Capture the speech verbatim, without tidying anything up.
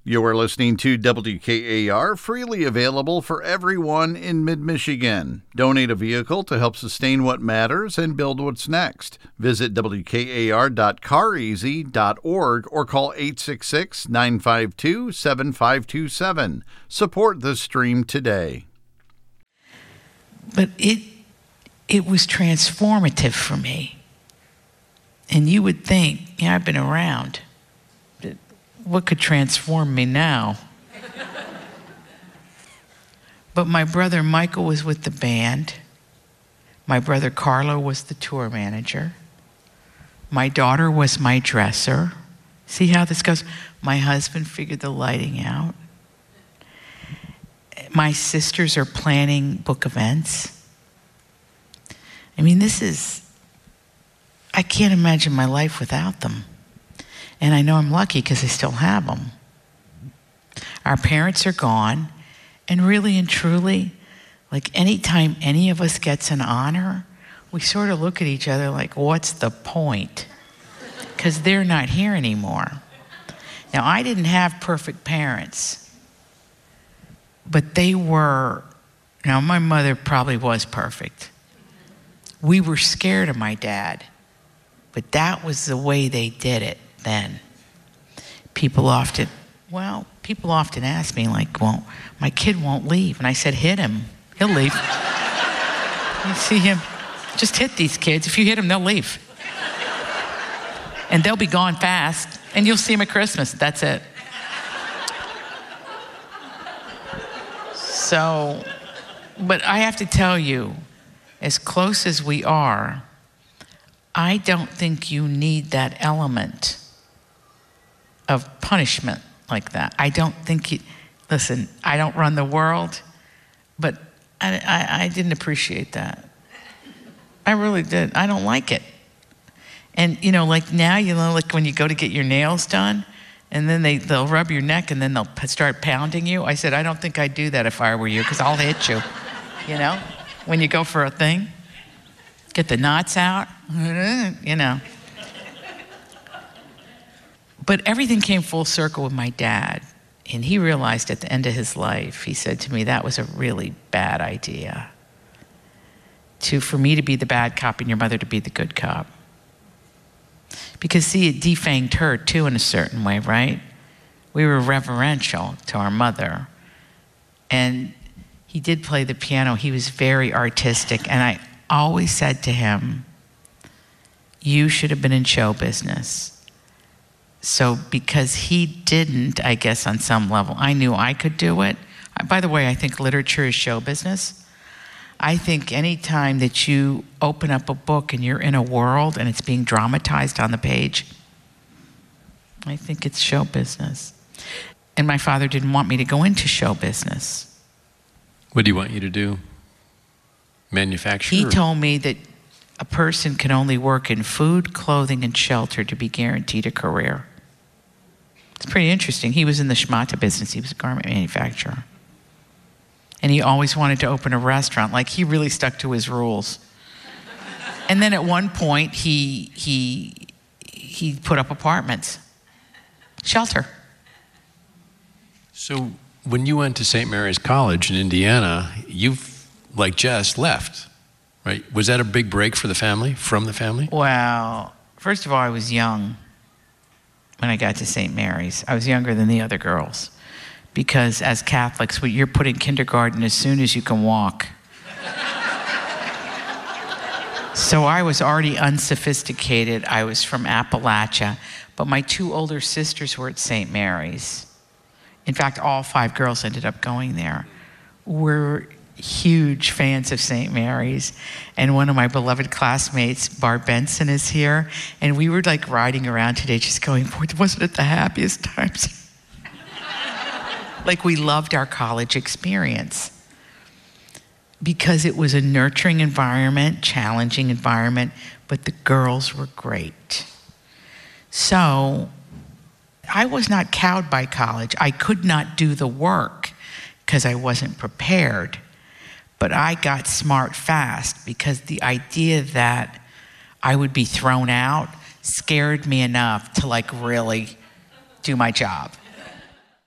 You are listening to W K A R, freely available for everyone in mid-Michigan. Donate a vehicle to help sustain what matters and build what's next. Visit W K A R dot car easy dot org or call eight six six, nine five two, seven five two seven. Support the stream today. But it it was transformative for me. And you would think, yeah, I've been around. What could transform me now? But my brother Michael was with the band. My brother Carlo was the tour manager. My daughter was my dresser. See how this goes? My husband figured the lighting out. My sisters are planning book events. I mean, this is, I can't imagine my life without them. And I know I'm lucky because I still have them. Our parents are gone. And really and truly, like anytime any of us gets an honor, we sort of look at each other like, what's the point? Because they're not here anymore. Now, I didn't have perfect parents, but they were, now my mother probably was perfect. We were scared of my dad, but that was the way they did it. Then people often, well, people often ask me like, well, my kid won't leave. And I said, hit him, he'll leave. You see him, just hit these kids. If you hit them, they'll leave. And they'll be gone fast. And you'll see them at Christmas, that's it. So, but I have to tell you, as close as we are, I don't think you need that element of punishment like that. I don't think you, listen, I don't run the world, but I, I, I didn't appreciate that. I really did. I don't like it. And, you know, like now, you know, like when you go to get your nails done, and then they, they'll rub your neck, and then they'll p- start pounding you. I said, I don't think I'd do that if I were you, because I'll hit you, you know? When you go for a thing, get the knots out, you know. But everything came full circle with my dad. And he realized at the end of his life, he said to me, that was a really bad idea. To, for me to be the bad cop and your mother to be the good cop. Because see, it defanged her too in a certain way, right? We were reverential to our mother. And he did play the piano. He was very artistic. And I always said to him, you should have been in show business. So because he didn't, I guess on some level, I knew I could do it. By the way, I think literature is show business. I think any time that you open up a book and you're in a world and it's being dramatized on the page, I think it's show business. And my father didn't want me to go into show business. What do you want you to do? Manufacture? He told me that a person can only work in food, clothing, and shelter to be guaranteed a career. It's pretty interesting. He was in the schmata business. He was a garment manufacturer. And he always wanted to open a restaurant. Like, he really stuck to his rules. And then at one point, he, he, he put up apartments. Shelter. So when you went to Saint Mary's College in Indiana, you've, like Jess, left. Right? Was that a big break for the family, from the family? Well, first of all, I was young when I got to Saint Mary's. I was younger than the other girls. Because as Catholics, you're put in kindergarten as soon as you can walk. So I was already unsophisticated. I was from Appalachia. But my two older sisters were at Saint Mary's. In fact, all five girls ended up going there. We're huge fans of Saint Mary's. And one of my beloved classmates, Barb Benson, is here. And we were like riding around today just going, boy, wasn't it the happiest times? Like, we loved our college experience because it was a nurturing environment, challenging environment, but the girls were great. So I was not cowed by college. I could not do the work because I wasn't prepared. But I got smart fast because the idea that I would be thrown out scared me enough to like really do my job.